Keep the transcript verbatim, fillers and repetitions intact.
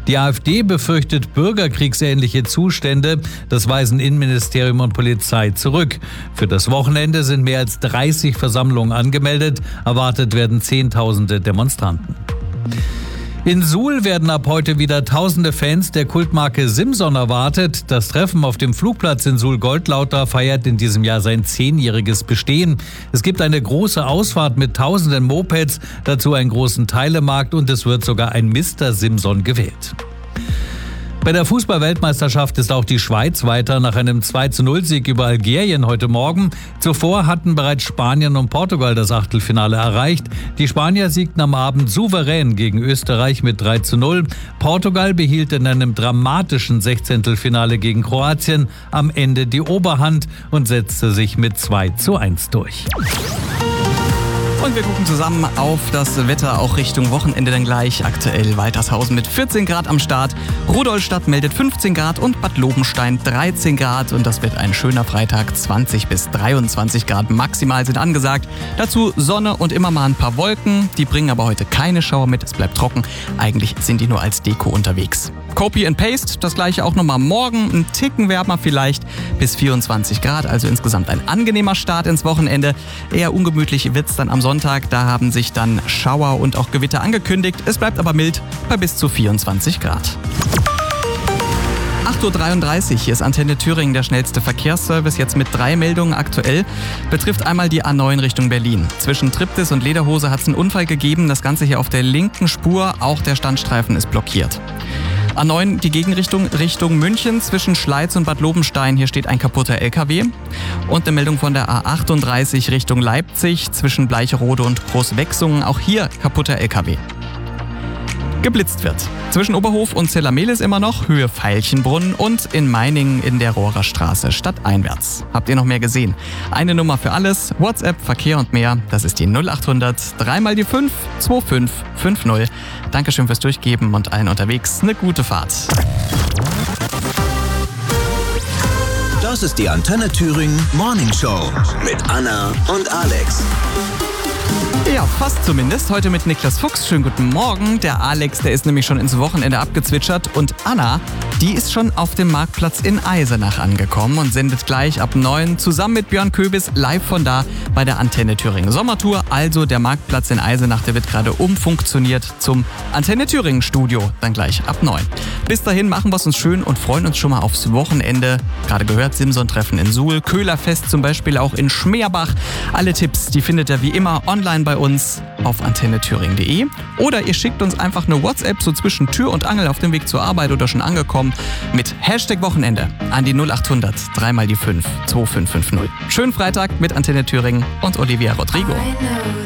Die AfD befürchtet bürgerkriegsähnliche Zustände. Das weisen Innenministerium und Polizei zurück. Für das Wochenende sind mehr als dreißig Versammlungen angemeldet. Erwartet werden Zehntausende Demonstranten. In Suhl werden ab heute wieder tausende Fans der Kultmarke Simson erwartet. Das Treffen auf dem Flugplatz in Suhl-Goldlauter feiert in diesem Jahr sein zehnjähriges Bestehen. Es gibt eine große Ausfahrt mit tausenden Mopeds, dazu einen großen Teilemarkt und es wird sogar ein Mister Simson gewählt. Bei der Fußball-Weltmeisterschaft ist auch die Schweiz weiter nach einem zwei zu null Sieg über Algerien heute Morgen. Zuvor hatten bereits Spanien und Portugal das Achtelfinale erreicht. Die Spanier siegten am Abend souverän gegen Österreich mit drei zu null. Portugal behielt in einem dramatischen Sechzehntelfinale gegen Kroatien am Ende die Oberhand und setzte sich mit zwei zu eins durch. Und wir gucken zusammen auf das Wetter, auch Richtung Wochenende dann gleich. Aktuell Waltershausen mit vierzehn Grad am Start, Rudolstadt meldet fünfzehn Grad und Bad Lobenstein dreizehn Grad. Und das wird ein schöner Freitag, zwanzig bis dreiundzwanzig Grad maximal sind angesagt. Dazu Sonne und immer mal ein paar Wolken, die bringen aber heute keine Schauer mit, es bleibt trocken. Eigentlich sind die nur als Deko unterwegs. Copy and Paste, das gleiche auch nochmal morgen, ein Ticken wärmer vielleicht, bis vierundzwanzig Grad, also insgesamt ein angenehmer Start ins Wochenende. Eher ungemütlich wird's dann am Sonntag, da haben sich dann Schauer und auch Gewitter angekündigt. Es bleibt aber mild bei bis zu vierundzwanzig Grad. acht Uhr dreiunddreißig, hier ist Antenne Thüringen, der schnellste Verkehrsservice, jetzt mit drei Meldungen aktuell. Betrifft einmal die A neun Richtung Berlin. Zwischen Triptis und Lederhose hat es einen Unfall gegeben, das Ganze hier auf der linken Spur, auch der Standstreifen ist blockiert. A neun, die Gegenrichtung Richtung München zwischen Schleiz und Bad Lobenstein. Hier steht ein kaputter L K W. Und eine Meldung von der A achtunddreißig Richtung Leipzig zwischen Bleicherode und Großwechsungen. Auch hier kaputter L K W. Geblitzt wird. Zwischen Oberhof und Zellermelis immer noch, Höhe Veilchenbrunn und in Meiningen in der Rohrer Straße stadteinwärts. Habt ihr noch mehr gesehen? Eine Nummer für alles, WhatsApp, Verkehr und mehr, das ist die null achthundert, drei mal die fünf, zwei fünf fünf null. Dankeschön fürs Durchgeben und allen unterwegs eine gute Fahrt. Das ist die Antenne Thüringen Morning Show mit Anna und Alex. Ja, fast zumindest. Heute mit Niklas Fuchs. Schönen guten Morgen. Der Alex, der ist nämlich schon ins Wochenende abgezwitschert. Und Anna, die ist schon auf dem Marktplatz in Eisenach angekommen und sendet gleich ab neun zusammen mit Björn Köbis live von da bei der Antenne Thüringen Sommertour. Also der Marktplatz in Eisenach, der wird gerade umfunktioniert zum Antenne Thüringen Studio. Dann gleich ab neun. Bis dahin machen wir es uns schön und freuen uns schon mal aufs Wochenende. Gerade gehört, Simson-Treffen in Suhl, Köhlerfest zum Beispiel auch in Schmerbach. Alle Tipps, die findet ihr wie immer online bei uns auf antenne thüringen punkt de oder ihr schickt uns einfach eine WhatsApp so zwischen Tür und Angel auf dem Weg zur Arbeit oder schon angekommen mit Hashtag Wochenende an die null achthundert, drei mal die fünf, zwei fünf fünf null. Schönen Freitag mit Antenne Thüringen und Olivia Rodrigo.